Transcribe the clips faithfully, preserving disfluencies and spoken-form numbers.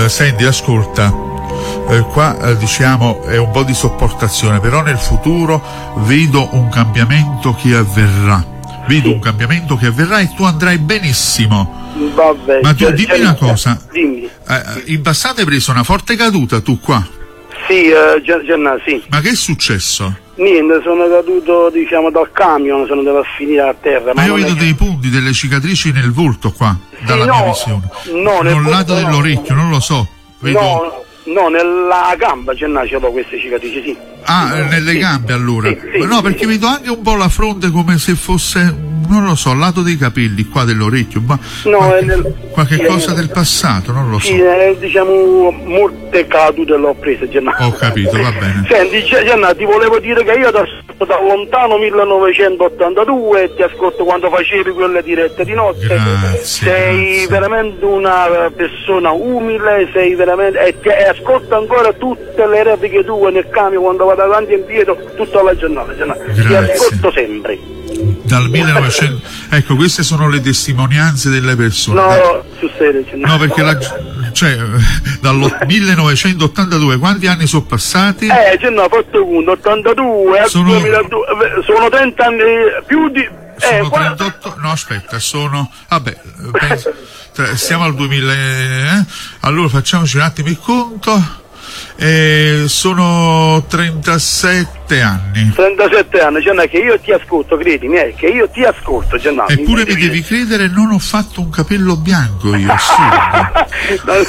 senti, ascolta, eh, qua eh, diciamo è un po' di sopportazione, però nel futuro vedo un cambiamento che avverrà, vedo Sì. un cambiamento che avverrà e tu andrai benissimo. Vabbè, Ma tu cioè, dimmi cioè, una cosa, dimmi. eh, in passato hai preso una forte caduta tu qua, Sì, eh, Gian- Gianna, sì. ma che è successo? Niente, sono caduto, diciamo, dal camion, sono andato a finire a terra. Ma io non vedo è- dei punti, delle cicatrici nel volto qua, dalla no, mia visione. no, nel non lato volto no. dell'orecchio, non lo so. Vedo... No, no, nella gamba ce n'ha, ce l'ho queste cicatrici, sì. Ah, eh, nelle Sì. gambe allora. Sì, sì, Ma no, sì, perché sì. vedo anche un po' la fronte come se fosse, non lo so, al lato dei capelli, qua dell'orecchio, ma No, qualche, è nel- qualche sì, cosa è- del passato, non lo so. Sì, eh, diciamo, molte cadute l'ho prese, Gianna. Ho capito, va bene. Senti, Gi- Gianna, ti volevo dire che io ti ascolto da lontano millenovecentottantadue e ti ascolto quando facevi quelle dirette di notte. Grazie, Sei grazie. veramente una persona umile, sei veramente e, ti, e ascolto ancora tutte le repliche tue nel camion quando vado avanti e indietro tutta la giornata, Gianna. Ti Grazie. ascolto sempre. Dal millenovecento... Ecco, queste sono le testimonianze delle persone. No, sul serio, Gianna. No, perché la, cioè, dal millenovecentottantadue, quanti anni sono passati? Eh, Gianna, ho fatto conto, ottantadue, al Sono- duemiladue, eh, sono trenta anni, più di... Eh, Sono qua- trentotto, no aspetta, sono, vabbè, penso, tra- stiamo al duemila, eh? Allora facciamoci un attimo il conto, eh, sono trentasette anni. trentasette anni, Gianna, che io ti ascolto, credimi, eh, che io ti ascolto, Gianna. Eppure mi devi credere, non ho fatto un capello bianco io, assurdo.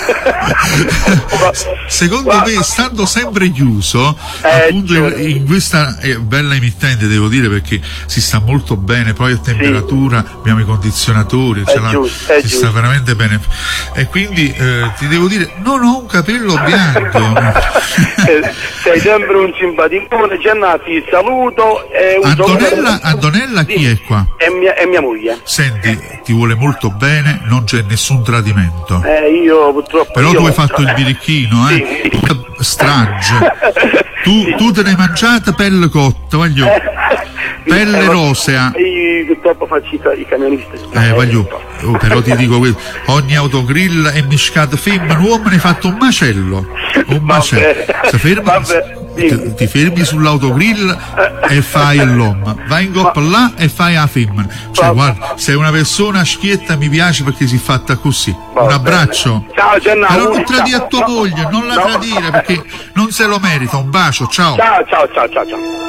Secondo me, stando sempre chiuso, Eh, appunto in, giuro. in questa eh, bella emittente, devo dire, perché si sta molto bene, poi a temperatura, abbiamo i condizionatori, È ce l'ha- giusto, è si sta giusto. veramente bene. E quindi eh, ti devo dire, non ho un capello bianco. Eh, sei sempre un simpaticone, Gianna, ti saluto. E un Antonella, saluto- Antonella chi è qua? È mia, è mia moglie. Senti, ti vuole molto bene, non c'è nessun tradimento. Eh, io purtroppo... Però io- tu hai fatto il birichino, eh? Sì. Strage. Tu, Sì. tu te l'hai mangiata pelle cotta, voglio. Pelle Eh, rosea. Io purtroppo faccio i, i camionisti. Eh, voglio. Oh, però ti dico questo, ogni autogrill è miscata femmina, uomo ne hai fatto un macello. Un macello. Vabbè. Se fermi, Vabbè. ti, ti fermi sull'autogrill e fai l'uomo. Vai in coppa là e fai la femmina. Cioè, Vabbè. guarda, sei una persona schietta, mi piace perché si è fatta così. Va Un bene. abbraccio. Ciao, Gianna. Però non un- tradire a tua no, moglie, non la no. tradire perché non se lo merita. Un bacio, ciao. Ciao, ciao, ciao, ciao, ciao.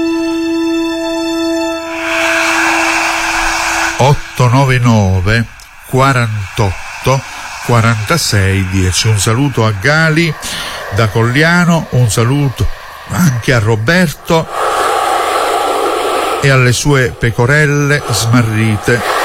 ottocentonovantanove quarantotto quarantasei dieci. Un saluto a Gali da Cogliano, un saluto anche a Roberto e alle sue pecorelle smarrite